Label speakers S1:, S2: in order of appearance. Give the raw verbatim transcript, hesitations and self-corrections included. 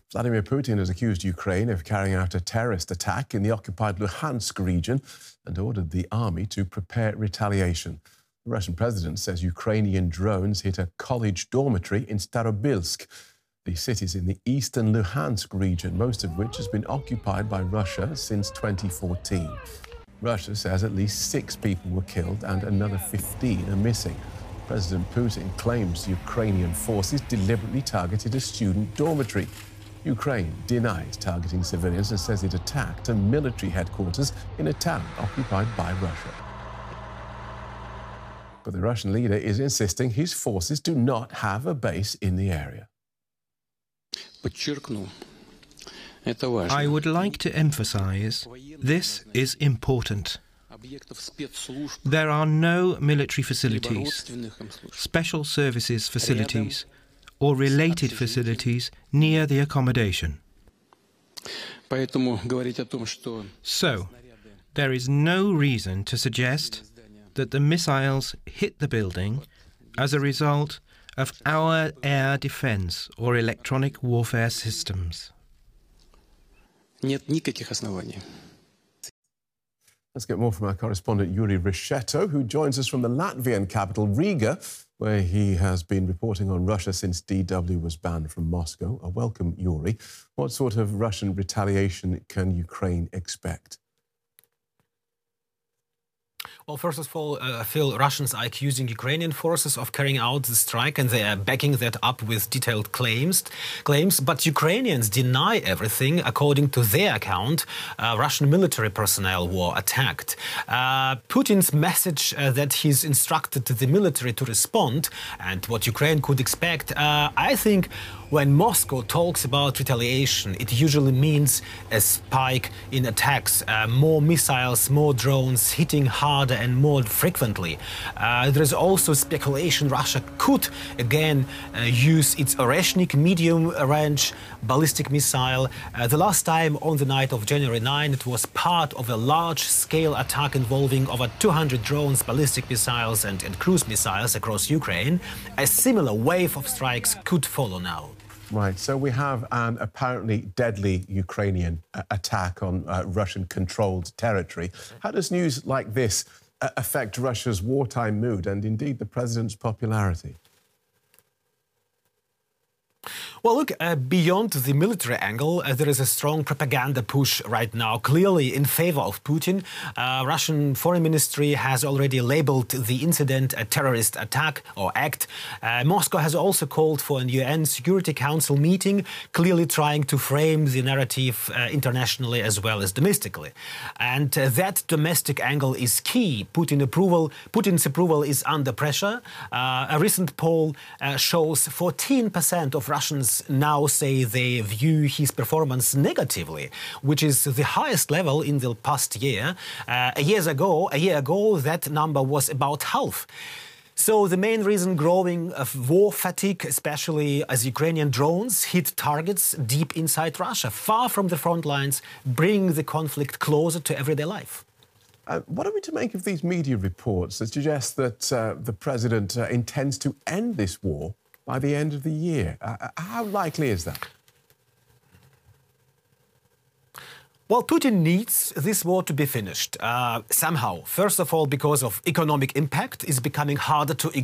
S1: Vladimir Putin has accused Ukraine of carrying out a terrorist attack in the occupied Luhansk region and ordered the army to prepare retaliation. The Russian president says Ukrainian drones hit a college dormitory in Starobilsk. The city's in the eastern Luhansk region, most of which has been occupied by Russia since twenty fourteen. Russia says at least six people were killed and another fifteen are missing. President Putin claims Ukrainian forces deliberately targeted a student dormitory. Ukraine denies targeting civilians and says it attacked a military headquarters in a town occupied by Russia. But the Russian leader is insisting his forces do not have a base in the area.
S2: I would like to emphasize this is important. There are no military facilities, special services facilities, or related facilities near the accommodation. So, there is no reason to suggest that the missiles hit the building as a result of our air defense or electronic warfare systems.
S1: Let's get more from our correspondent Yuri Rishetto, who joins us from the Latvian capital, Riga, where he has been reporting on Russia since D W was banned from Moscow. A welcome, Yuri. What sort of Russian retaliation can Ukraine expect?
S3: Well, first of all, uh, Phil, Russians are accusing Ukrainian forces of carrying out the strike, and they are backing that up with detailed claims. Claims, but Ukrainians deny everything. According to their account, uh, Russian military personnel were attacked. Uh, Putin's message uh, that he's instructed the military to respond, and what Ukraine could expect, uh, I think when Moscow talks about retaliation, it usually means a spike in attacks, uh, more missiles, more drones hitting harder and more frequently. Uh, there is also speculation Russia could again uh, use its Oreshnik medium-range ballistic missile. Uh, the last time, on the night of January ninth, it was part of a large-scale attack involving over two hundred drones, ballistic missiles and, and cruise missiles across Ukraine. A similar wave of strikes could follow now.
S1: Right, so we have an apparently deadly Ukrainian uh, attack on uh, Russian-controlled territory. How does news like this uh, affect Russia's wartime mood and indeed the president's popularity?
S3: Well, look, uh, beyond the military angle, uh, there is a strong propaganda push right now, clearly in favor of Putin. Uh, Russian Foreign Ministry has already labeled the incident a terrorist attack or act. Uh, Moscow has also called for an U N Security Council meeting, clearly trying to frame the narrative uh, internationally as well as domestically. And uh, that domestic angle is key. Putin approval, Putin's approval is under pressure. Uh, a recent poll uh, shows fourteen percent of Russians now say they view his performance negatively, which is the highest level in the past year. Uh, a years ago, a year ago, that number was about half. So the main reason growing of war fatigue, especially as Ukrainian drones hit targets deep inside Russia, far from the front lines, bring the conflict closer to everyday life.
S1: Uh, what are we to make of these media reports that suggest that uh, the president uh, intends to end this war by the end of the year? Uh, how likely is that?
S3: Well, Putin needs this war to be finished uh, somehow. First of all, because of economic impact, it's becoming harder to